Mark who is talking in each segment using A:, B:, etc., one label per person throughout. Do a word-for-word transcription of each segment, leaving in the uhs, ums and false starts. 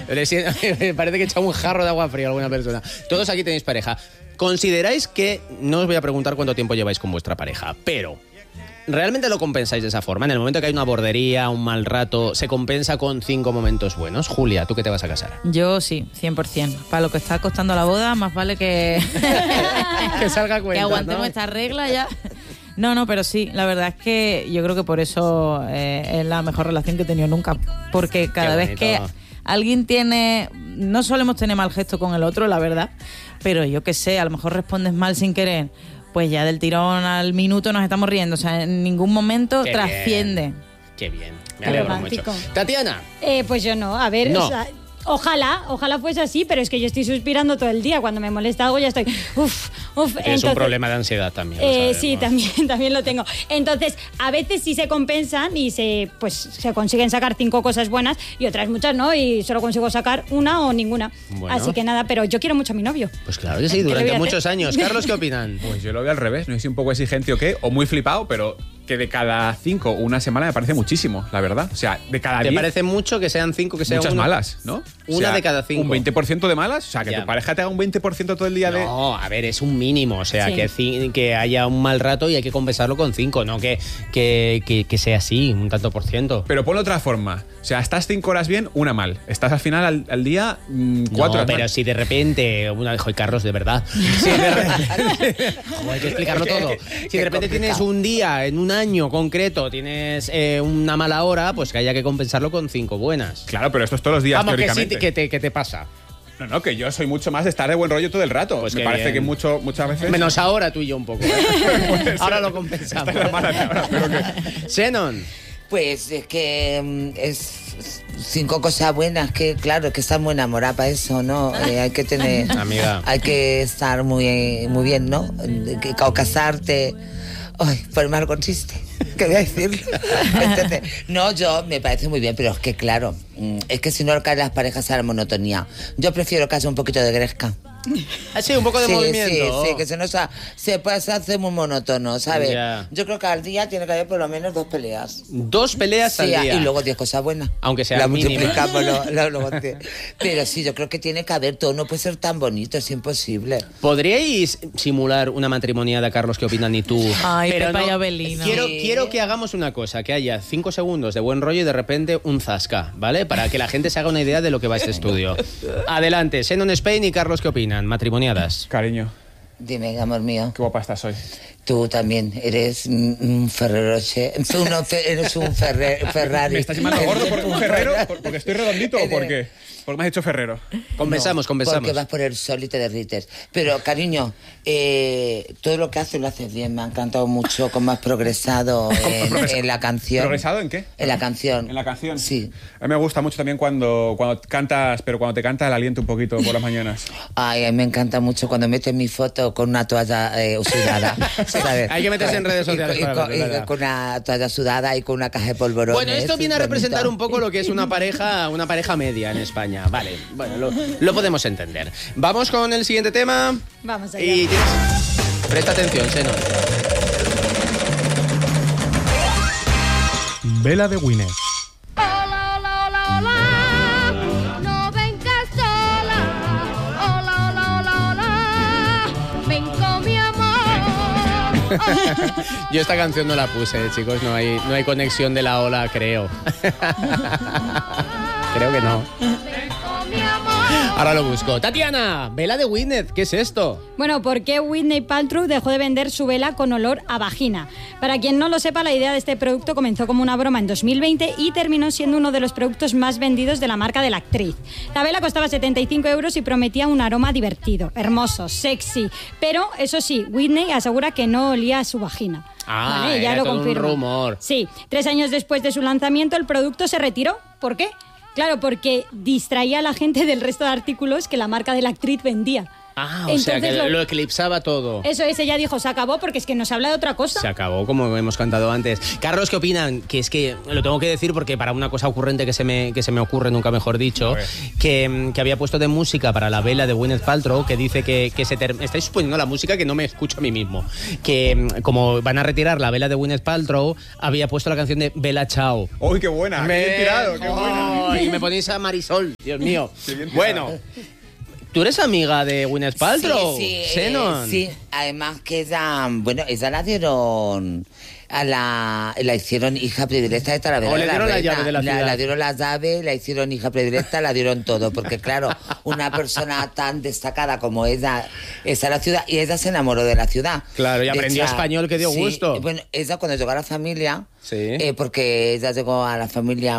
A: Me parece que he echado un jarro de agua fría a alguna persona. Todos aquí tenéis pareja. ¿Consideráis que, no os voy a preguntar cuánto tiempo lleváis con vuestra pareja, pero ¿realmente lo compensáis de esa forma? En el momento que hay una bordería, un mal rato, ¿se compensa con cinco momentos buenos? Julia, ¿tú que te vas a casar?
B: Yo sí, cien por ciento. Para lo que está costando la boda, más vale que,
A: que salga cuenta,
B: que aguantemos, ¿no?, esta regla ya. No, no, pero sí, la verdad es que yo creo que por eso eh, es la mejor relación que he tenido nunca. Porque cada vez que alguien tiene... No solemos tener mal gesto con el otro, la verdad, pero yo qué sé, a lo mejor respondes mal sin querer, pues ya del tirón al minuto nos estamos riendo. O sea, en ningún momento Qué trasciende.
A: Bien. Qué bien, me alegro romántico. mucho. Tatiana.
C: Eh, pues yo no, a ver...
A: No.
C: O sea, Ojalá, ojalá fuese así, pero es que yo estoy suspirando todo el día. Cuando me molesta algo ya estoy... Uf, uf.
A: Tienes entonces, un problema de ansiedad también.
C: Eh, sí, también, también lo tengo. Entonces, a veces sí se compensan y se, pues, se consiguen sacar cinco cosas buenas y otras muchas no, y solo consigo sacar una o ninguna. Bueno. Así que nada, pero yo quiero mucho a mi novio.
A: Pues claro que sí, durante muchos años. Carlos, ¿qué opinan?
D: Pues yo lo veo al revés, no sé si un poco exigente o qué, o muy flipado, pero... que de cada cinco una semana me parece muchísimo, la verdad. O sea, de cada diez...
A: ¿Te parece mucho que sean cinco, que sean
D: muchas
A: una?
D: malas, ¿no?
A: Una
D: o sea,
A: de cada cinco.
D: ¿Un veinte por ciento de malas? O sea, que ya. tu pareja te haga un veinte por ciento todo el día
A: no,
D: de...
A: No, a ver, es un mínimo. O sea,
C: sí.
A: que, que haya un mal rato y hay que compensarlo con cinco, no que, que, que, que sea así, un tanto por ciento.
D: Pero ponlo de otra forma. O sea, estás cinco horas bien, una mal. Estás al final al, al día mmm, cuatro.
A: No, pero
D: mal.
A: si de repente... Una dijo, Carlos, de verdad. Si de repente... Joder, hay que explicarlo todo. Si de repente tienes un día en un año concreto, tienes eh, una mala hora, pues que haya que compensarlo con cinco buenas.
D: Claro, pero esto es todos los días,
A: Vamos,
D: teóricamente.
A: que sí, que te, que te pasa.
D: No, no, que yo soy mucho más de estar de buen rollo todo el rato. Pues me parece bien. que mucho, muchas veces...
A: Menos ahora tú y yo un poco. ¿eh? Ahora lo compensamos.
D: Esta es la mala de ahora, pero que...
A: Xenon.
E: Pues es que es cinco cosas buenas, que claro, que estar muy enamorada para eso, ¿no? Eh, hay que tener...
A: Amiga.
E: Hay que estar muy, muy bien, ¿no? Que, o casarte... Ay, por mal consiste. ¿Qué voy a decir? Entonces, no, yo me parece muy bien, pero es que claro, es que si no caen las parejas a la monotonía. Yo prefiero que haya un poquito de gresca.
A: Ah, sí, un poco de
E: sí,
A: movimiento.
E: Sí, sí, que se nos ha, se puede hacer muy monótono, ¿sabes?
A: Yeah.
E: Yo creo que al día tiene que haber por lo menos dos peleas.
A: Dos peleas
E: sí,
A: al día.
E: Y luego diez cosas buenas.
A: Aunque sea
E: la
A: mínima.
E: multiplicamos. lo, lo, lo, lo, pero sí, yo creo que tiene que haber todo. No puede ser tan bonito, es imposible.
A: ¿Podríais simular una matrimoniada, Carlos? ¿Qué opinan? Y tú.
B: Ay,
A: pero
B: Pepa
A: no,
B: y Abelina.
A: Quiero,
E: Sí.
A: quiero que hagamos una cosa, que haya cinco segundos de buen rollo y de repente un zasca, ¿vale? Para que la gente se haga una idea de lo que va este estudio. Adelante, Xenon Spain y Carlos, ¿qué opinan? Matrimoniadas.
D: Cariño.
E: Dime, amor mío.
D: Qué guapa estás hoy.
E: Tú también eres un Ferreroche. Tú no eres un Ferrer, Ferrari.
D: ¿Me estás llamando gordo por un ferrero? ¿Porque estoy redondito o por qué? Porque me has dicho ferrero.
A: Compensamos,
E: no,
A: compensamos.
E: Porque vas por el sol y te derrites. Pero, cariño, eh, todo lo que haces lo haces bien. Me ha encantado mucho cómo has progresado en, en la canción.
D: ¿Progresado en qué?
E: En la canción.
D: ¿En la canción?
E: Sí.
D: A mí me gusta mucho también cuando, cuando cantas, pero cuando te canta el aliento un poquito por las mañanas.
E: Ay, a mí me encanta mucho cuando metes mi foto con una toalla eh, sudada, ¿sabes?
A: Hay que meterse en redes sociales
E: y,
A: para
E: con,
A: verlo,
E: y,
A: ¿verdad?
E: con una toalla sudada y con una caja de polvorones.
A: Bueno, esto viene a representar
E: bonito.
A: un poco lo que es una pareja, una pareja media en España. Vale, bueno, lo, lo podemos entender. Vamos con el siguiente tema.
C: Vamos allá.
A: Y tienes... Presta atención, Xenon.
F: Vela de Winner.
G: Hola, hola, hola, hola, no vengas sola. Hola, hola, hola, hola, ven con mi amor.
A: Yo esta canción no la puse, chicos, no hay, no hay conexión de la ola, creo. Creo que no.
G: Ven con mi amor.
A: Ahora lo busco. Tatiana, vela de Winnet, ¿qué es esto?
C: Bueno, ¿por qué Whitney Paltrow dejó de vender su vela con olor a vagina? Para quien no lo sepa, la idea de este producto comenzó como una broma en dos mil veinte y terminó siendo uno de los productos más vendidos de la marca de la actriz. La vela costaba setenta y cinco euros y prometía un aroma divertido, hermoso, sexy. Pero, eso sí, Whitney asegura que no olía a su vagina.
A: Ah,
C: Vale, ya
A: era
C: lo
A: todo un
C: confirmo.
A: rumor.
C: Sí, tres años después de su lanzamiento, el producto se retiró. ¿Por qué? Claro, porque distraía a la gente del resto de artículos que la marca de la actriz vendía.
A: Ah, o sea que
C: Entonces,
A: lo, lo eclipsaba todo.
C: Eso es, ella dijo, se acabó porque es que nos habla de otra cosa.
A: Se acabó, como hemos cantado antes. Carlos, ¿qué opinan? Que es que lo tengo que decir porque para una cosa ocurrente que se me, que se me ocurre, nunca mejor dicho, que, que había puesto de música para la vela de Gwyneth Paltrow, que dice que, que se ter... estáis suponiendo la música que no me escucho a mí mismo. Que como van a retirar la vela de Gwyneth Paltrow, había puesto la canción de Bella Ciao.
D: ¡Uy, qué buena!
A: Me...
D: ¡Qué bien tirado! ¡Qué buena!
A: Oh, y me ponéis a Marisol, Dios mío. Bueno... ¿Tú eres amiga de Gwyneth Paltrow?
E: Sí, sí,
A: Xenon.
E: eh, sí, además que ella, bueno, ella la dieron, a la, la hicieron hija predilecta de Talavera.
A: O le dieron la,
E: la
A: llave de la ciudad.
E: La, la dieron la llave, la hicieron hija predilecta, la dieron todo, porque claro, una persona tan destacada como ella está en la ciudad, y ella se enamoró de la ciudad.
A: Claro, y
E: De
A: aprendió
E: hecho,
A: español, que dio
E: sí,
A: gusto.
E: Bueno, ella cuando llegó a la familia,
A: Sí.
E: eh, porque ella llegó a la familia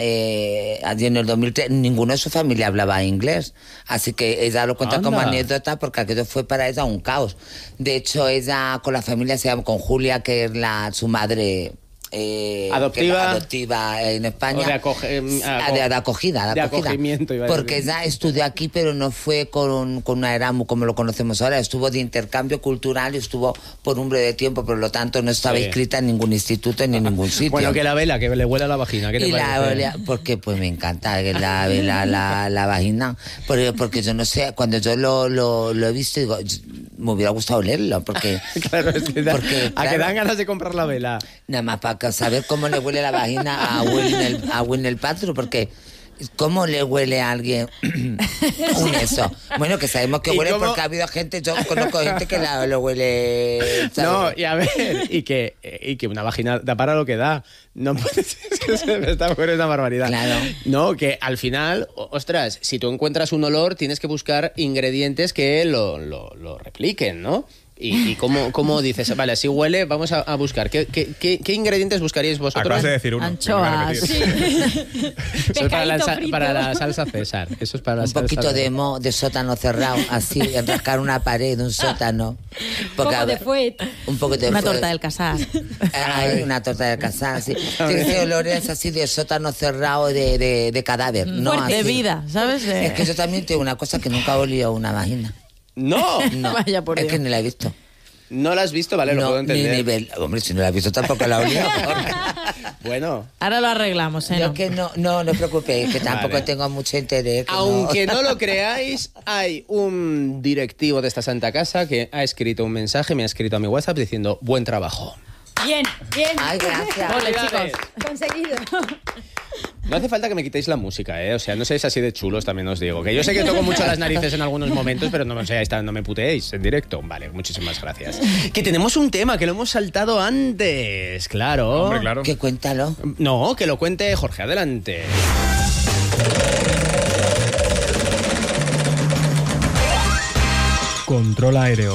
E: eh, allí en el dos mil tres, ninguno de su familia hablaba inglés, así que ella lo cuenta como
A: Anda.
E: anécdota porque aquello fue para ella un caos. De hecho, ella con la familia se llama, con Julia, que es la su madre eh,
A: Adoptiva.
E: que- adoptiva en España.
A: O de acoge- em,
E: Ah,
A: aco-
E: de, de acogida, de,
A: de
E: acogida.
A: acogimiento, iba a
E: Porque
A: decir.
E: ella estudió aquí, pero no fue con, con una Erasmus como lo conocemos ahora, estuvo de intercambio cultural y estuvo por un breve tiempo, por lo tanto no estaba
A: Sí.
E: inscrita en ningún instituto ni en ningún sitio.
A: Bueno, que la vela, que le huele a la vagina. ¿Qué te
E: Y la
A: parece?
E: olea- porque pues me encanta que la, la, la, la vagina, porque, porque yo no sé, cuando yo lo, lo, lo he visto digo, me hubiera gustado leerlo, porque
A: Claro, es que da-
E: Porque,
A: a que
E: claro.
A: dan ganas de comprar la vela.
E: nada más para saber cómo le huele la vagina a Gwyneth, a Gwyneth Paltrow, porque ¿cómo le huele a alguien un eso? Bueno, que sabemos que
A: ¿Y
E: huele
A: cómo?
E: porque ha habido gente, yo conozco gente que la, lo huele, ¿sabes?
A: No, y a ver, y que, y que una vagina da para lo que da. No puede ser, es que se me está ocurriendo una barbaridad.
E: Claro.
A: No, que al final, o- ostras, si tú encuentras un olor, tienes que buscar ingredientes que lo, lo, lo repliquen, ¿no? Y, y cómo, cómo dices, vale, si huele, vamos a, a buscar. ¿Qué, qué, qué, qué ingredientes buscaríais vosotros?
D: Acabas de decir uno.
B: Anchoas.
D: Venga, a repetir.
A: Eso es para la,
C: Pescadito
A: sa-
C: frito.
A: para la salsa César. Eso es para la
E: Un
A: salsa
E: poquito de mo, de sótano cerrado, así, enrascar una pared, un sótano. Porque,
C: Poco
E: a
C: de
E: ver,
C: fuet.
E: Un poco de
B: Una
E: fuet.
B: torta del casar.
E: Hay una torta de casar, sí. Sí, ese olor es así de sótano cerrado de, de, de cadáver. No,
B: Fuerte. De
E: así.
B: vida, ¿sabes? De-
E: Es que yo también tengo una cosa que nunca he olido una vagina.
A: No,
E: No,
B: Vaya por
E: es
B: Dios.
E: que ni la he visto.
A: no la has visto, vale, lo
E: no,
A: puedo
E: ni
A: entender.
E: nivel. Hombre, si no la he visto tampoco la he olido.
A: Bueno,
B: Ahora lo arreglamos, ¿eh?
E: Yo
B: no?
E: que no, no, no os preocupéis, que tampoco
A: Vale.
E: tengo mucho interés. que
A: aunque
E: no.
A: no lo creáis, hay un directivo de esta santa casa que ha escrito un mensaje, me ha escrito a mi WhatsApp diciendo buen trabajo.
C: Bien, bien.
E: Ay, gracias.
B: Ole, chicos.
C: Conseguido.
A: No hace falta que me quitéis la música, ¿eh? O sea, no seáis así de chulos, también os digo. Que yo sé que toco mucho las narices en algunos momentos, pero no, o sea, esta- no me puteéis en directo. Vale, muchísimas gracias. Que tenemos un tema que lo hemos saltado antes, claro.
D: Hombre, claro.
E: Que cuéntalo.
A: No, que lo cuente Jorge, adelante.
F: Control aéreo.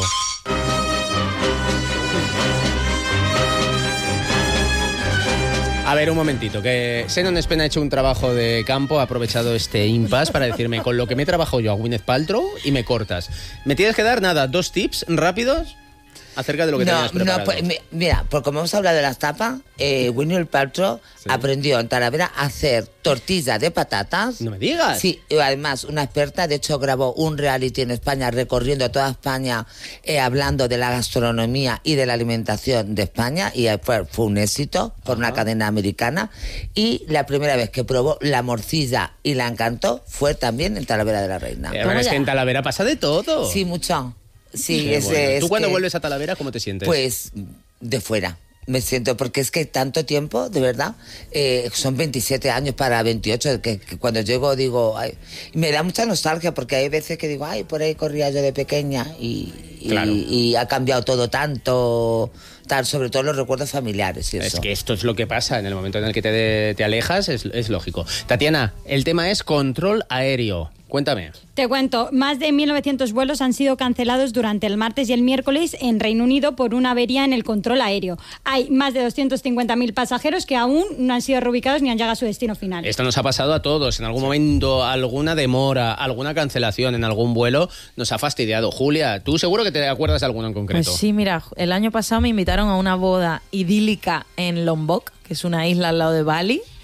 A: A ver, un momentito, que Xenon Espen ha hecho un trabajo de campo, ha aprovechado este impasse para decirme con lo que me he trabajado yo a Gwyneth Paltrow y me cortas. ¿Me tienes que dar, nada, dos tips rápidos acerca de lo que
E: No,
A: tenías preparado?
E: no, pues, mi- mira, pues como hemos hablado de las tapas, eh, Gwyneth Paltrow aprendió en Talavera a hacer tortilla de patatas.
A: No me digas.
E: Sí, y además una experta, de hecho grabó un reality en España recorriendo toda España eh, hablando de la gastronomía y de la alimentación de España y eh, fue, fue un éxito por una cadena americana y la primera vez que probó la morcilla y la encantó fue también en Talavera de la Reina.
A: Eh, pero es
B: ya?
A: que en Talavera pasa de todo.
E: Sí, mucho. Sí,
A: Qué
E: es,
A: bueno.
E: es
A: ¿Tú cuando
E: que-
A: vuelves a Talavera cómo te sientes?
E: Pues de fuera. Me siento, porque es que tanto tiempo, de verdad, eh, son veintisiete años para veintiocho, que, que cuando llego digo, ay, me da mucha nostalgia, porque hay veces que digo, ay, por ahí corría yo de pequeña y, y-
A: Claro.
E: y ha cambiado todo tanto, tal, sobre todo los recuerdos familiares y
A: Es
E: eso.
A: que esto es lo que pasa en el momento en el que te, te alejas, es, es lógico. Tatiana, el tema es control aéreo. Cuéntame.
C: Te cuento, más de mil novecientos vuelos han sido cancelados durante el martes y el miércoles en Reino Unido por una avería en el control aéreo. Hay más de doscientos cincuenta mil pasajeros que aún no han sido reubicados ni han llegado a su destino final.
A: Esto nos ha pasado a todos. En algún momento, alguna demora, alguna cancelación en algún vuelo nos ha fastidiado. Julia, tú seguro que te acuerdas de alguno en concreto.
B: Pues sí, mira, el año pasado me invitaron a una boda idílica en Lombok, que es una isla al lado de Bali.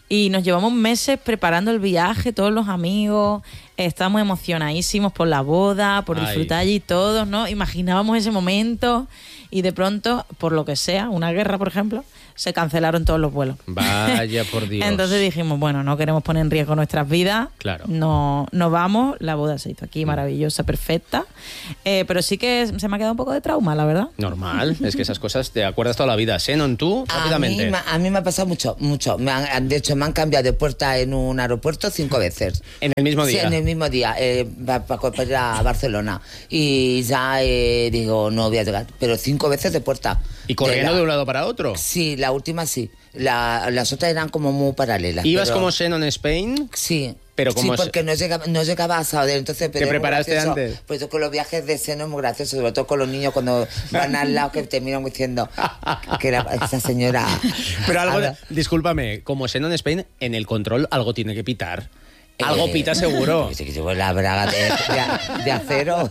B: Y nos llevamos meses preparando el viaje, todos los amigos, estamos emocionadísimos por la boda, por
A: Ay.
B: disfrutar allí todos, ¿no? Imaginábamos ese momento y de pronto, por lo que sea, una guerra, por ejemplo, se cancelaron todos los vuelos.
A: Vaya, por Dios.
B: Entonces dijimos, bueno, no queremos poner en riesgo nuestras vidas.
A: Claro.
B: No, no vamos. La boda se hizo aquí, maravillosa, perfecta. Eh, pero sí que se me ha quedado un poco de trauma, la verdad.
A: Normal, es que esas cosas te acuerdas toda la vida. Xenon, tú,
E: A mí,
A: rápidamente.
E: me- a mí me ha pasado mucho, mucho. Me han- de hecho, me han cambiado de puerta en un aeropuerto cinco veces.
A: En el mismo día.
E: Sí, en el mismo día, eh, para ir a Barcelona. Y ya eh, digo, no voy a llegar. Pero cinco veces de puerta.
A: ¿Y corriendo
E: la-
A: de un lado para otro?
E: Sí, la última sí. La- las otras eran como muy paralelas.
A: ¿Ibas
E: pero-
A: como Xenon Spain?
E: Sí.
A: Pero
E: sí,
A: como
E: porque no llegaba, no llegaba a Sabadell, entonces... pero
A: ¿Te
E: es muy
A: preparaste
E: gracioso.
A: antes?
E: Pues yo con los viajes de seno es muy gracioso, sobre todo con los niños cuando van al lado que te miran diciendo que era esa señora...
A: Pero algo,
E: habla-
A: discúlpame, como Xenon Spain, en el control algo tiene que pitar. Algo
E: Eh,
A: pita seguro.
E: Dice que llevo la braga de, de- de acero.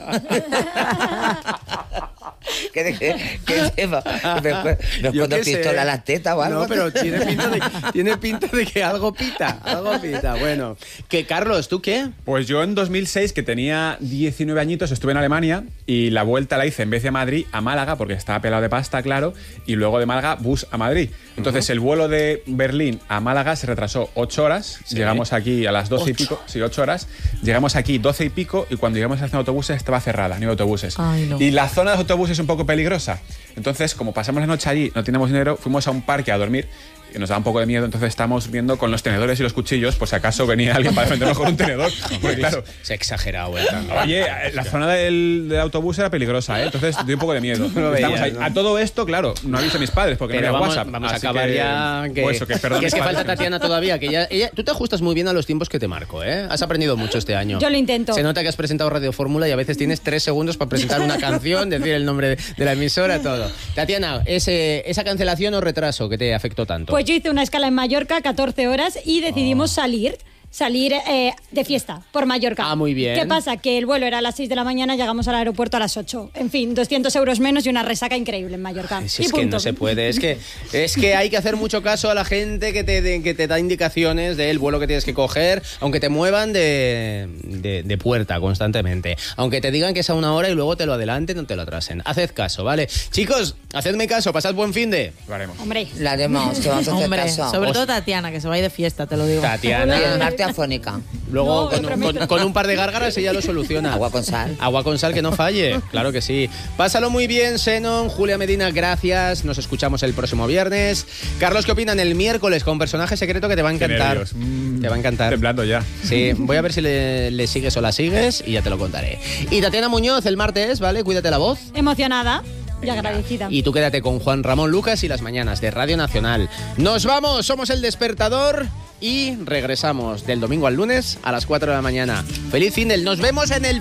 E: ¿Qué, de- qué llevo? ¿Me, me
A: Yo
E: cuando
A: qué sé.
E: pistola a las tetas o algo?
A: No, pero tiene pinta, de, tiene pinta de que algo pita. Algo pita. Bueno. Que Carlos, ¿tú qué?
D: Pues yo en dos mil seis, que tenía diecinueve añitos, estuve en Alemania y la vuelta la hice en vez de Madrid a Málaga, porque estaba pelado de pasta, claro, y luego de Málaga bus a Madrid. Entonces el vuelo de Berlín a Málaga se retrasó ocho horas,
A: Sí.
D: llegamos aquí a las doce y pico, sí, ocho horas, llegamos aquí doce y pico y cuando llegamos a la estación de autobuses estaba cerrada, no hay autobuses.
B: Ay, no.
D: Y la zona de los autobuses es un poco peligrosa. Entonces, como pasamos la noche allí, no teníamos dinero, fuimos a un parque a dormir y nos daba un poco de miedo, entonces estábamos viendo con los tenedores y los cuchillos, por si acaso venía alguien para defendernos con un tenedor. Porque claro,
A: Se ha exagerado, ¿eh?
D: oye, la zona del, del autobús era peligrosa, ¿eh? Entonces dio un poco de miedo.
A: No lo veías,
D: Estamos ahí.
A: ¿no?
D: A todo esto, claro, no aviso a mis padres porque
A: Pero
D: no había
A: vamos,
D: WhatsApp.
A: vamos a
D: así
A: acabar
D: que,
A: ya. Que,
D: pues eso, que, perdón,
A: que es
D: mis
A: que
D: padres.
A: falta Tatiana todavía. Que ella, ella, tú te ajustas muy bien a los tiempos que te marco, ¿eh? Has aprendido mucho este año.
C: Yo lo intento.
A: Se nota que has presentado Radio Fórmula y a veces tienes tres segundos para presentar una canción, decir el nombre de, de la emisora, todo. Tatiana, ese, esa cancelación o retraso que te afectó tanto.
C: Pues yo hice una escala en Mallorca, catorce horas, y decidimos salir. Salir eh, de fiesta por Mallorca.
A: Ah, muy bien.
C: ¿Qué pasa? Que el vuelo era a las seis de la mañana, llegamos al aeropuerto a las ocho. En fin, doscientos euros menos y una resaca increíble en Mallorca.
A: Es,
C: Y
A: es que
C: punto.
A: no se puede, es que, es que hay que hacer mucho caso a la gente que te, de- que te da indicaciones del vuelo que tienes que coger, aunque te muevan de, de, de puerta constantemente. Aunque te digan que es a una hora y luego te lo adelanten o te lo atrasen. Haced caso, ¿vale? Chicos, hacedme caso, pasad buen fin de...
D: Lo haremos.
C: Hombre.
E: La haremos, te vamos a hacer
B: Hombre,
E: caso.
B: sobre
A: Os-
B: todo Tatiana, que se va a ir de fiesta, te lo digo.
E: Y
A: Tatiana,
E: en arte afónica.
A: luego
C: No,
A: con,
C: lo prometo.
A: con- con un par de gárgaras ella lo soluciona.
E: Agua con sal.
A: Agua con sal que no falle, claro que sí. Pásalo muy bien, Xenon. Julia Medina, gracias. Nos escuchamos el próximo viernes. Carlos, ¿qué opinan el miércoles con personaje secreto que te va a
D: Qué
A: encantar?
D: nervios. Mm,
A: Te va a encantar.
D: Temblando ya.
A: Sí, voy a ver si le, le sigues o la sigues y ya te lo contaré. Y Tatiana Muñoz el martes, ¿vale? Cuídate la voz.
C: Emocionada y agradecida.
A: Y tú quédate con Juan Ramón Lucas y las mañanas de Radio Nacional. Nos vamos, somos El Despertador y regresamos del domingo al lunes a las cuatro de la mañana. Feliz fin del, nos vemos en el